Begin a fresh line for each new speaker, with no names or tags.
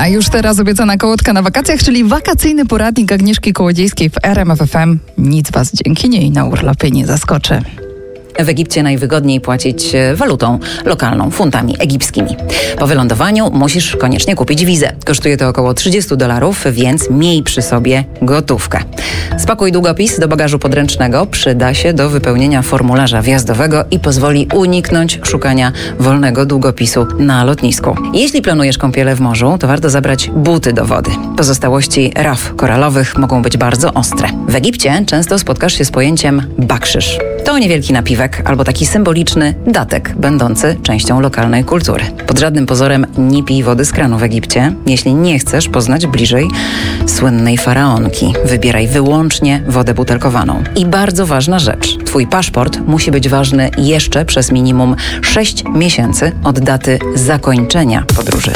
A już teraz obiecana kołotka na wakacjach, czyli wakacyjny poradnik Agnieszki Kołodziejskiej w RMF FM. Nic was dzięki niej na urlopie nie zaskoczy.
W Egipcie najwygodniej płacić walutą lokalną, funtami egipskimi. Po wylądowaniu musisz koniecznie kupić wizę. Kosztuje to około $30, więc miej przy sobie gotówkę. Spakuj długopis do bagażu podręcznego, przyda się do wypełnienia formularza wjazdowego i pozwoli uniknąć szukania wolnego długopisu na lotnisku. Jeśli planujesz kąpiele w morzu, to warto zabrać buty do wody. Pozostałości raf koralowych mogą być bardzo ostre. W Egipcie często spotkasz się z pojęciem bakszysz. To niewielki napiwek albo taki symboliczny datek, będący częścią lokalnej kultury. Pod żadnym pozorem nie pij wody z kranu w Egipcie, jeśli nie chcesz poznać bliżej słynnej faraonki. Wybieraj wyłącznie wodę butelkowaną. I bardzo ważna rzecz. Twój paszport musi być ważny jeszcze przez minimum 6 miesięcy od daty zakończenia podróży.